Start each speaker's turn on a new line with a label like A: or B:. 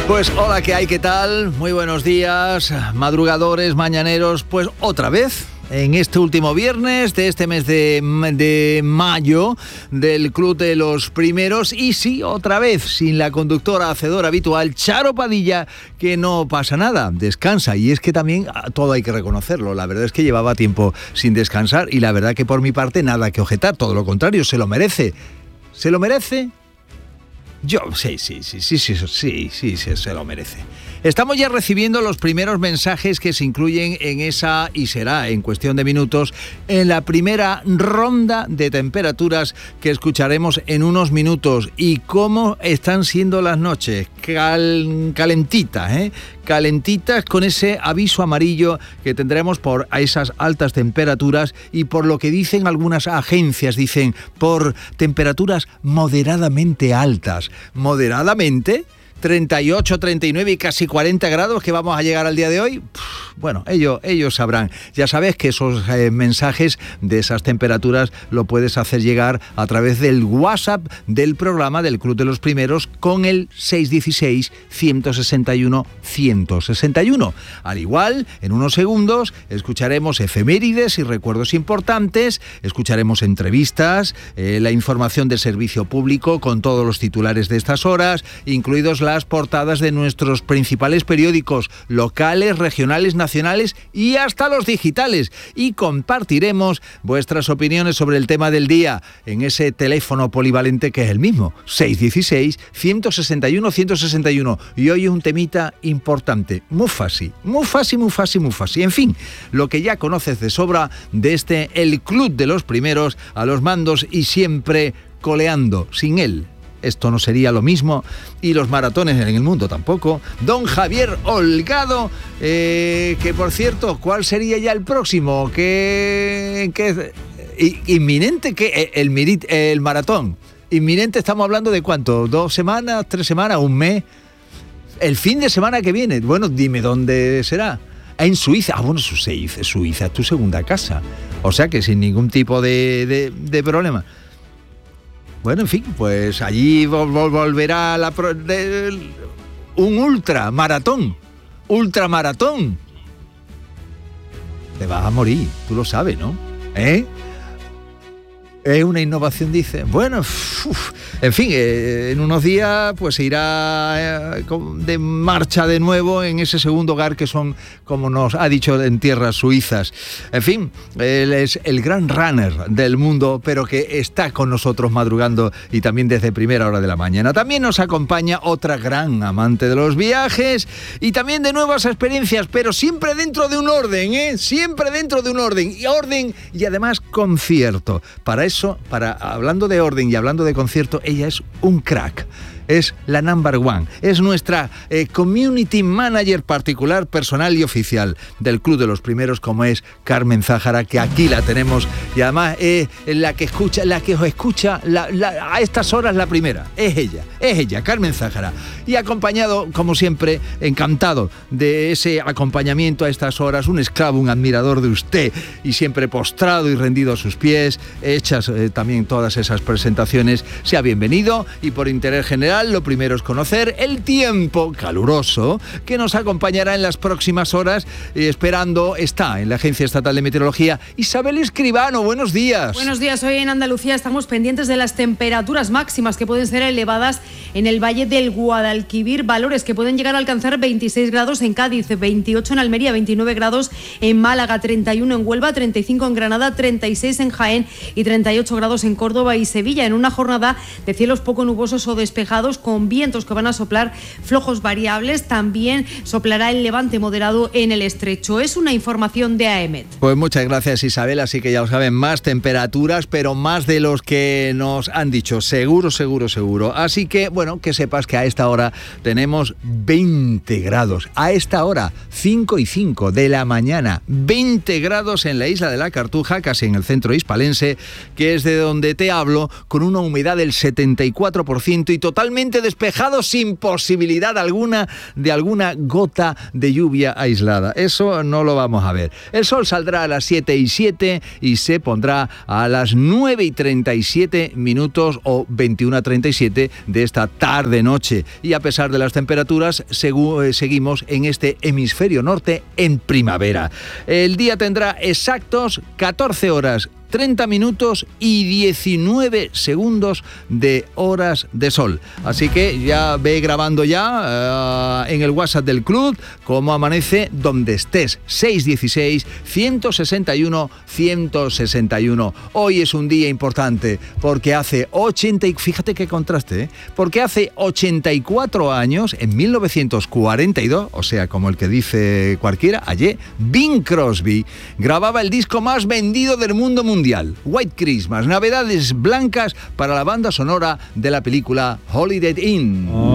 A: Pues hola, ¿qué hay? ¿Qué tal? Muy buenos días, madrugadores, mañaneros, pues otra vez en este último viernes de este mes de mayo del Club de los Primeros. Y sí, otra vez, sin la conductora hacedora habitual, Charo Padilla, que no pasa nada, descansa. Y es que también todo hay que reconocerlo. La verdad es que llevaba tiempo sin descansar y la verdad que por mi parte nada que objetar, todo lo contrario, se lo merece. ¿Se lo merece? Yo, sí, se lo merece. Estamos ya recibiendo los primeros mensajes que se incluyen en esa, y será en cuestión de minutos, en la primera ronda de temperaturas que escucharemos en unos minutos. ¿Y cómo están siendo las noches? Calentitas, calentitas, con ese aviso amarillo que tendremos por esas altas temperaturas y por lo que dicen algunas agencias, dicen por temperaturas moderadamente altas. ¿Moderadamente? 38, 39 y casi 40 grados que vamos a llegar al día de hoy. Bueno, ellos sabrán. Ya sabes que esos mensajes de esas temperaturas lo puedes hacer llegar a través del WhatsApp del programa del Club de los Primeros con el 616-161-161. Al igual, en unos segundos escucharemos efemérides y recuerdos importantes, escucharemos entrevistas, la información del servicio público con todos los titulares de estas horas, incluidos las portadas de nuestros principales periódicos locales, regionales, nacionales y hasta los digitales. Y compartiremos vuestras opiniones sobre el tema del día en ese teléfono polivalente que es el mismo, 616-161-161. Y hoy un temita importante, muy fácil. En fin, lo que ya conoces de sobra de el Club de los Primeros a los mandos y siempre coleando. Sin él esto no sería lo mismo, y los maratones en el mundo tampoco. Don Javier Holgado, que por cierto, ¿cuál sería ya el próximo? Inminente, que el maratón. Inminente, estamos hablando de ¿cuánto? ¿2 semanas, 3 semanas, un mes? El fin de semana que viene. Bueno, dime dónde será. En Suiza. Bueno, Suiza es tu segunda casa. O sea que sin ningún tipo de problema. Bueno, en fin, pues allí volverá un ultramaratón. Te vas a morir, tú lo sabes, ¿no? Es una innovación, dice. Bueno, en fin, en unos días pues se irá de marcha de nuevo en ese segundo hogar que son, como nos ha dicho, en tierras suizas. En fin, él es el gran runner del mundo, pero que está con nosotros madrugando y también desde primera hora de la mañana. También nos acompaña otra gran amante de los viajes y también de nuevas experiencias, pero siempre dentro de un orden, siempre dentro de un orden y además concierto. Para eso, hablando de orden y hablando de concierto, ella es un crack. Es la number one, es nuestra community manager particular, personal y oficial del Club de los Primeros, como es Carmen Zájara, que aquí la tenemos y además es la que os escucha a estas horas la primera. Es ella, Carmen Zájara. Y acompañado, como siempre, encantado de ese acompañamiento a estas horas, un esclavo, un admirador de usted y siempre postrado y rendido a sus pies, hechas también todas esas presentaciones. Sea bienvenido y por interés general, lo primero es conocer el tiempo caluroso que nos acompañará en las próximas horas. Esperando está en la Agencia Estatal de Meteorología Isabel Escribano. Buenos días.
B: Buenos días. Hoy en Andalucía estamos pendientes de las temperaturas máximas que pueden ser elevadas en el Valle del Guadalquivir, valores que pueden llegar a alcanzar 26 grados en Cádiz, 28 en Almería, 29 grados en Málaga, 31 en Huelva, 35 en Granada, 36 en Jaén y 38 grados en Córdoba y Sevilla, en una jornada de cielos poco nubosos o despejados, con vientos que van a soplar flojos variables. También soplará el levante moderado en el estrecho. Es una información de AEMET.
A: Pues muchas gracias, Isabel. Así que ya lo saben, más temperaturas, pero más de los que nos han dicho. Seguro. Así que, bueno, que sepas que a esta hora tenemos 20 grados. A esta hora, 5:05 de la mañana, 20 grados en la isla de la Cartuja, casi en el centro hispalense, que es de donde te hablo, con una humedad del 74% y totalmente totalmente despejado, sin posibilidad alguna de alguna gota de lluvia aislada. Eso no lo vamos a ver. El sol saldrá a las 7:07 y se pondrá a las 9:37 o 21:37 de esta tarde-noche. Y a pesar de las temperaturas, seguimos en este hemisferio norte en primavera. El día tendrá exactos 14 horas, 30 minutos y 19 segundos de horas de sol. Así que ya ve grabando ya en el WhatsApp del club cómo amanece donde estés. 616-161-161. Hoy es un día importante porque hace fíjate qué contraste, porque hace 84 años, en 1942, o sea, como el que dice cualquiera, ayer, Bing Crosby grababa el disco más vendido del mundo mundial. White Christmas, navidades blancas para la banda sonora de la película Holiday Inn.